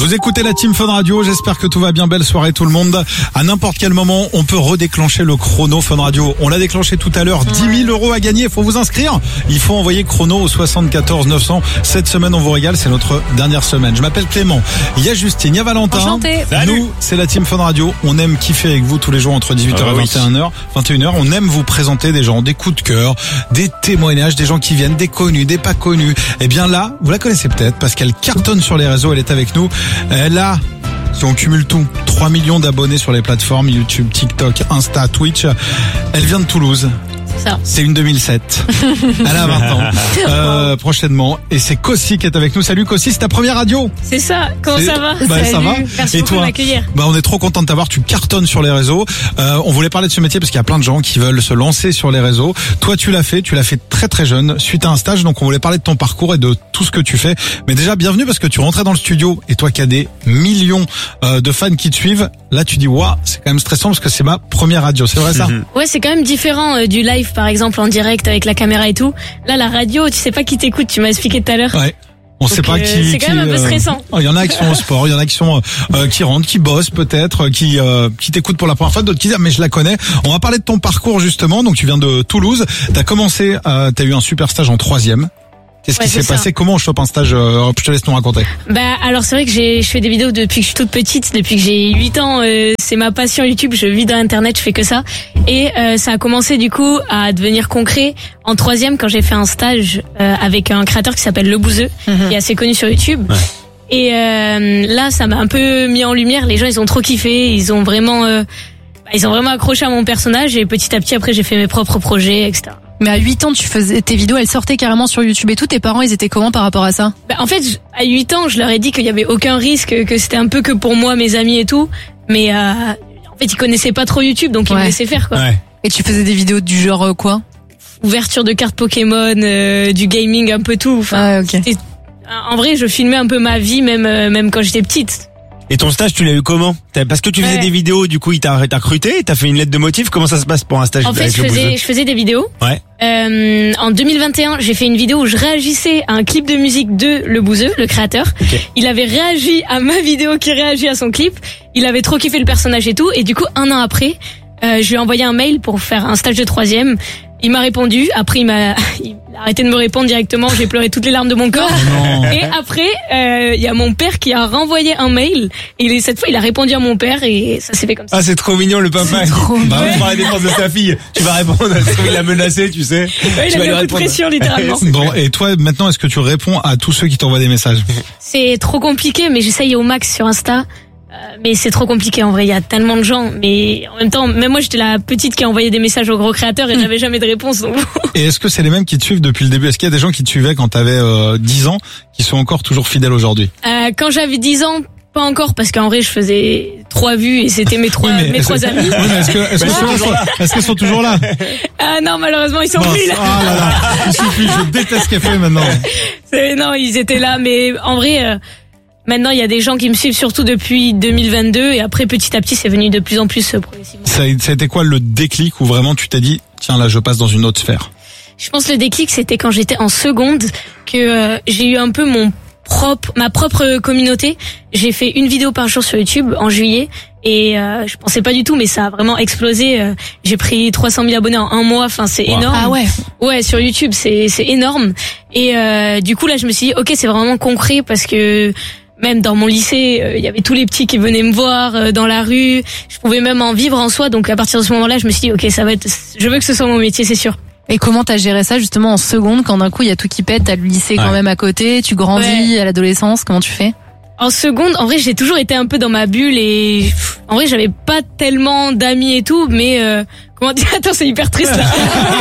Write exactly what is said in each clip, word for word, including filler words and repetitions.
Vous écoutez la Team Fun Radio, j'espère que tout va bien, belle soirée tout le monde. À n'importe quel moment, on peut redéclencher le chrono Fun Radio. On l'a déclenché tout à l'heure, dix mille euros à gagner, il faut vous inscrire. Il faut envoyer chrono au soixante-quatorze neuf cents. Cette semaine, on vous régale, c'est notre dernière semaine. Je m'appelle Clément, il y a Justine, il y a Valentin. Enchanté. Nous, c'est la Team Fun Radio. On aime kiffer avec vous tous les jours entre dix-huit heures Ah et oui. vingt et une heures. vingt et une heures, on aime vous présenter des gens, des coups de cœur, des témoignages, des gens qui viennent, des connus, des pas connus. Eh bien là, vous la connaissez peut-être parce qu'elle cartonne sur les réseaux, elle est avec nous. Elle a, si on cumule tout, trois millions d'abonnés sur les plateformes YouTube, TikTok, Insta, Twitch. Elle vient de Toulouse. Ça. C'est une deux mille sept. Elle a vingt ans. Euh, prochainement. Et c'est Kossi qui est avec nous. Salut Kossi, c'est ta première radio. C'est ça, comment C'est- ça va? Bah, ça Salut. va. Merci Et beaucoup toi de m'accueillir. Bah, on est trop content de t'avoir. Tu cartonnes sur les réseaux. Euh, on voulait parler de ce métier parce qu'il y a plein de gens qui veulent se lancer sur les réseaux. Toi, tu l'as fait. Tu l'as fait très très jeune suite à un stage. Donc, on voulait parler de ton parcours et de tout ce que tu fais. Mais déjà, bienvenue parce que tu rentrais dans le studio et toi qui as des millions euh, de fans qui te suivent, là, tu dis waouh, c'est quand même stressant parce que c'est ma première radio. C'est vrai ça? Ouais, c'est quand même différent euh, du live, par exemple, en direct avec la caméra et tout. Là, la radio, tu sais pas qui t'écoute, tu m'as expliqué tout à l'heure. Ouais. On sait Donc, pas euh, qui. c'est quand qui, même un peu euh, stressant. oh, il y en a qui sont au sport, il y en a qui sont euh, qui rentrent, qui bossent peut-être, qui euh, qui t'écoutent pour la première fois, d'autres qui disent ah, mais je la connais. On va parler de ton parcours justement. Donc tu viens de Toulouse. T'as commencé, euh, t'as eu un super stage en troisième. Qu'est-ce Ouais, qui s'est c'est ça. passé? Comment on chope un stage? euh, Je te laisse nous raconter. Bah, alors c'est vrai que j'ai, je fais des vidéos depuis que je suis toute petite, depuis que j'ai huit ans. Euh, c'est ma passion YouTube. Je vis dans Internet, je fais que ça. Et euh, ça a commencé du coup à devenir concret en troisième quand j'ai fait un stage euh, avec un créateur qui s'appelle Le Bouzeux, qui est assez connu sur YouTube. Ouais. Et euh, là, ça m'a un peu mis en lumière. Les gens, ils ont trop kiffé. Ils ont vraiment, euh, bah, ils ont vraiment accroché à mon personnage. Et petit à petit, après, j'ai fait mes propres projets, et cetera. Mais à huit ans, tu faisais tes vidéos, elles sortaient carrément sur YouTube et tout. Tes parents, ils étaient comment par rapport à ça? Bah, en fait, je- à huit ans, je leur ai dit qu'il y avait aucun risque, que c'était un peu que pour moi, mes amis et tout. Mais euh, en fait, ils connaissaient pas trop YouTube, donc ils Ouais. me laissaient faire quoi. Ouais. Et tu faisais des vidéos du genre euh, quoi? Ouverture de cartes Pokémon, euh, du gaming, un peu tout. Enfin, Ah, ok. c'était- en vrai, je filmais un peu ma vie, même euh, même quand j'étais petite. Et ton stage, tu l'as eu comment? T'as- Parce que tu faisais Ouais. des vidéos, du coup, il t'a t'as recruté, t'as fait une lettre de motif. Comment ça se passe pour un stage En fait, avec je le faisais, Bouzeux? je faisais des vidéos. Ouais. Euh, en deux mille vingt et un, j'ai fait une vidéo où je réagissais à un clip de musique de Le Bouzeux, le créateur. Ok. Il avait réagi à ma vidéo qui réagit à son clip. Il avait trop kiffé le personnage et tout. Et du coup, un an après, euh, je lui ai envoyé un mail pour faire un stage de troisième. Il m'a répondu. Après, il m'a il a arrêté de me répondre directement. J'ai pleuré toutes les larmes de mon corps. Non. Et après, euh, il y a mon père qui a renvoyé un mail. Et il est- cette fois, il a répondu à mon père et ça s'est fait comme ça. Ah, c'est trop mignon, le papa. trop Bah, mignon. on prend la défense de sa fille. Tu vas répondre, il l'a menacé, tu sais. Ouais, Tu il vas a mis lui un coup de répondre. pression, littéralement. Bon, et toi maintenant, est-ce que tu réponds à tous ceux qui t'envoient des messages? C'est trop compliqué, mais j'essaye au max sur Insta. Euh, mais c'est trop compliqué en vrai, il y a tellement de gens. Mais en même temps, même moi j'étais la petite qui envoyait des messages aux gros créateurs et j'avais jamais de réponse. Donc... Et est-ce que c'est les mêmes qui te suivent depuis le début? Est-ce qu'il y a des gens qui te suivaient quand t'avais euh, dix ans qui sont encore toujours fidèles aujourd'hui? Euh, quand j'avais dix ans, pas encore, parce qu'en vrai je faisais trois vues et c'était mes trois, Oui, mais mes est-ce- trois amis. Oui, mais est-ce que, est-ce que Bah, ceux-là sont- est-ce qu'ils sont toujours là? Ah non, malheureusement ils sont Bon, plus là. ah là là, il suffit, je déteste ce qu'elle fait maintenant. C'est- Non, ils étaient là, mais en vrai... euh, Maintenant, il y a des gens qui me suivent surtout depuis deux mille vingt-deux et après, petit à petit, c'est venu de plus en plus euh, progressivement. Ça, ça a été quoi le déclic où vraiment tu t'es dit tiens là je passe dans une autre sphère? Je pense que le déclic, c'était quand j'étais en seconde que euh, j'ai eu un peu mon propre, ma propre communauté. J'ai fait une vidéo par jour sur YouTube en juillet et euh, je pensais pas du tout, mais ça a vraiment explosé. Euh, j'ai pris trois cent mille abonnés en un mois. Enfin, c'est Wow. énorme. Ah ouais. Ouais, sur YouTube, c'est c'est énorme. Et euh, du coup, là, je me suis dit, ok, c'est vraiment concret parce que même dans mon lycée, il euh, y avait tous les petits qui venaient me voir euh, dans la rue. Je pouvais même en vivre en soi. Donc à partir de ce moment-là, je me suis dit, ok, ça va être. Je veux que ce soit mon métier, c'est sûr. Et comment t'as géré ça justement en seconde quand d'un coup il y a tout qui pète, t'as le lycée quand Ouais. même à côté, tu grandis à l'adolescence, comment tu fais? En seconde, en vrai, j'ai toujours été un peu dans ma bulle et pff, en vrai, j'avais pas tellement d'amis et tout, mais euh, comment dire? Attends, c'est hyper triste là.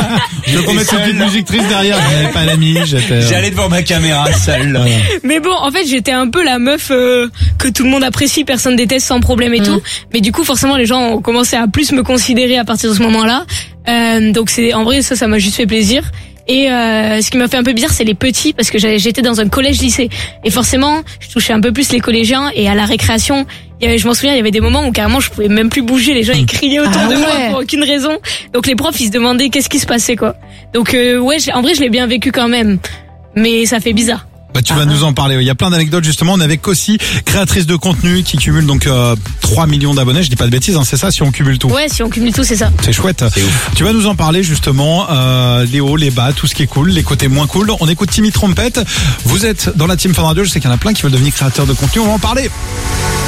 Je veux qu'on mette une petite musique triste derrière. Je n'avais pas d'amis, j'étais. euh, J'allais devant ma caméra, seule. voilà. Mais bon, en fait, j'étais un peu la meuf euh, que tout le monde apprécie, personne déteste sans problème et Mhm. tout. Mais du coup, forcément, les gens ont commencé à plus me considérer à partir de ce moment-là. Euh, donc c'est, en vrai, ça, ça m'a juste fait plaisir. Et euh, ce qui m'a fait un peu bizarre, c'est les petits, parce que j'avais- j'étais dans un collège-lycée. Et forcément, je touchais un peu plus les collégiens. Et à la récréation, il y avait, je m'en souviens, il y avait des moments où carrément je pouvais même plus bouger. Les gens, ils criaient autour Ah de moi ouais. pour aucune raison. Donc les profs, ils se demandaient qu'est-ce qui se passait, quoi. Donc euh, ouais, j'ai- en vrai, je l'ai bien vécu quand même. Mais ça fait bizarre. Bah, tu vas nous en parler. Il y a plein d'anecdotes justement. On est avec aussi créatrice de contenu qui cumule donc euh, trois millions d'abonnés. Je dis pas de bêtises, hein, c'est ça si on cumule tout. Ouais, si on cumule tout, c'est ça. C'est chouette. C'est ouf. Tu vas nous en parler justement, euh, les hauts, les bas, tout ce qui est cool, les côtés moins cool. On écoute Timmy Trompette. Vous êtes dans la team Fun Radio. Je sais qu'il y en a plein qui veulent devenir créateurs de contenu. On va en parler.